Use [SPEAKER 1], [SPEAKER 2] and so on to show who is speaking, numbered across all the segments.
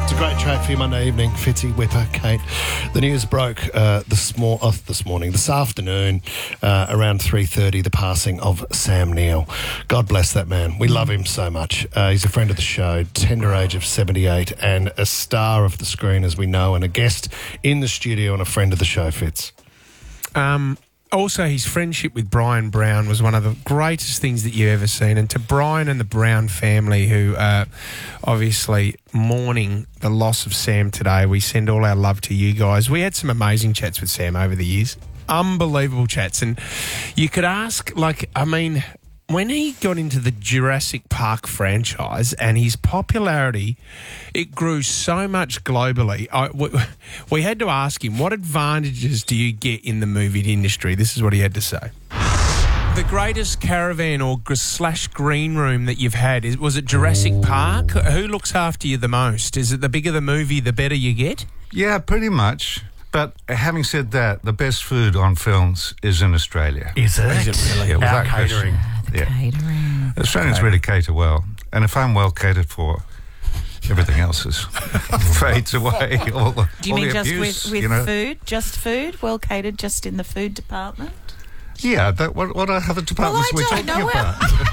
[SPEAKER 1] It's a great track for your Monday evening. Fitzy, Whipper, Kate. The news broke this afternoon, around 3:30, the passing of Sam Neill. God bless that man. We love him so much. He's a friend of the show, tender age of 78, and a star of the screen, as we know, and a guest in the studio and a friend of the show, Fitz.
[SPEAKER 2] Also, his friendship with Brian Brown was one of the greatest things that you've ever seen. And to Brian and the Brown family, who are obviously mourning the loss of Sam today, we send all our love to you guys. We had some amazing chats with Sam over the years. Unbelievable chats. And you could ask, when he got into the Jurassic Park franchise and his popularity, it grew so much globally. We had to ask him, what advantages do you get in the movie industry? This is what he had to say. The greatest caravan or / green room that you've had, was it Jurassic Park? Who looks after you the most? Is it the bigger the movie, the better you get?
[SPEAKER 3] Yeah, pretty much. But having said that, the best food on films is in Australia.
[SPEAKER 1] Is it?
[SPEAKER 2] Is it really?
[SPEAKER 3] Yeah, without
[SPEAKER 1] catering.
[SPEAKER 4] Catering.
[SPEAKER 3] Australians really cater well. And if I'm well catered for, everything else is fades away.
[SPEAKER 4] Do you mean just with food? Just food? Well catered just in the food department?
[SPEAKER 3] Yeah, what other departments are we talking about?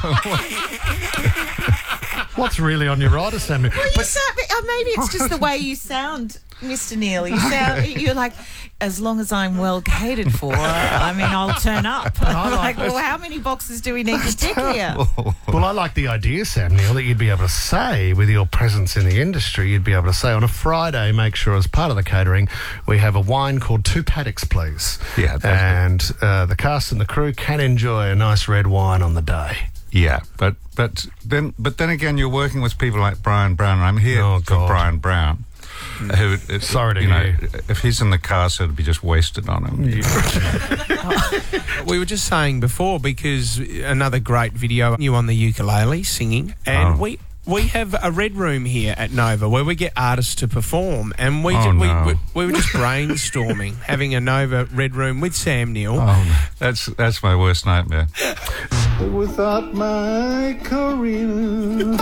[SPEAKER 1] What's really on your rider, Samuel?
[SPEAKER 4] Well, maybe it's just the way you sound, Mr. Neil. You're like, as long as I'm well catered for, I'll turn up. I'm like, well, how many boxes do we need to tick here?
[SPEAKER 1] Well, I like the idea, Sam Neill, that you'd be able to say, with your presence in the industry, you'd be able to say on a Friday, make sure as part of the catering, we have a wine called 2 Paddocks, please.
[SPEAKER 3] Yeah,
[SPEAKER 1] and the cast and the crew can enjoy a nice red wine on the day.
[SPEAKER 3] Yeah, but then again, you're working with people like Brian Brown. I'm here for Brian Brown. Who,
[SPEAKER 1] sorry to hear.
[SPEAKER 3] If he's in the car, so it'd be just wasted on him.
[SPEAKER 2] We were just saying before, because another great video, you on the ukulele singing, and we have a red room here at Nova where we get artists to perform, and we were just brainstorming having a Nova red room with Sam Neill.
[SPEAKER 3] That's my worst nightmare.
[SPEAKER 5] Without my career.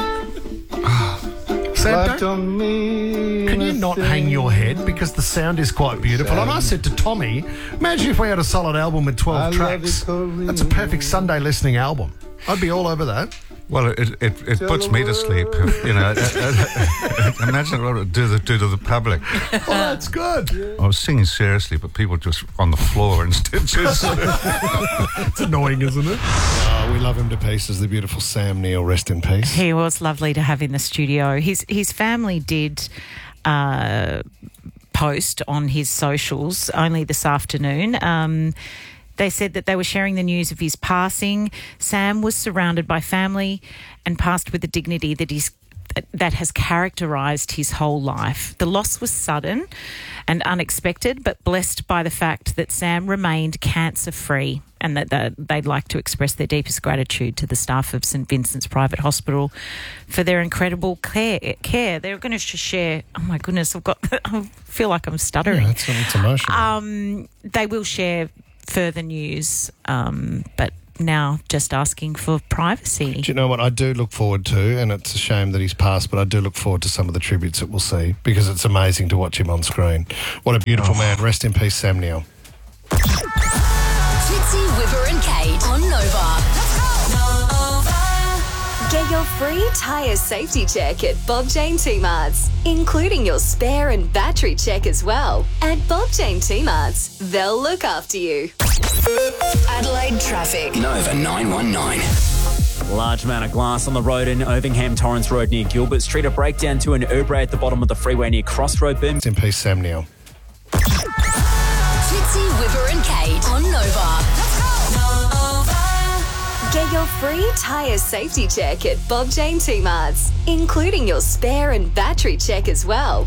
[SPEAKER 1] Sam, can you not hang your head, because the sound is quite beautiful? And I said to Tommy, imagine if we had a solid album with 12 tracks. That's a perfect Sunday listening album. I'd be all over that.
[SPEAKER 3] Well, it puts me to sleep. Imagine what it would do to the public.
[SPEAKER 1] Oh, that's good.
[SPEAKER 3] I was singing seriously, but people just on the floor instead.
[SPEAKER 1] It's annoying, isn't it? Oh, we love him to pieces, the beautiful Sam Neill. Rest in peace.
[SPEAKER 4] He was lovely to have in the studio. His family did post on his socials only this afternoon. They said that they were sharing the news of his passing. Sam was surrounded by family and passed with the dignity that has characterised his whole life. The loss was sudden and unexpected, but blessed by the fact that Sam remained cancer-free, and that they'd like to express their deepest gratitude to the staff of St Vincent's Private Hospital for their incredible care. They're going to share... Oh, my goodness, I feel like I'm stuttering.
[SPEAKER 1] Yeah, it's emotional.
[SPEAKER 4] They will share further news, but now just asking for privacy.
[SPEAKER 1] Do you know what I do look forward to? And it's a shame that he's passed, but I do look forward to some of the tributes that we'll see, because it's amazing to watch him on screen. What a beautiful man. Rest in peace, Sam Neill.
[SPEAKER 6] Fitzy, Whipper and Kate on Nova. Get your free tyre safety check at Bob Jane T-Marts, including your spare and battery check as well. At Bob Jane T-Marts, they'll look after you. Adelaide traffic.
[SPEAKER 7] Nova 919. Large amount of glass on the road in Irvingham Torrens Road near Gilbert Street. A breakdown to an Uber at the bottom of the freeway near Crossroad Boom.
[SPEAKER 1] Rest in peace, Sam Neill.
[SPEAKER 6] Fitzy, Whipper and Kate on Nova. Get your free tyre safety check at Bob Jane T-Marts, including your spare and battery check as well.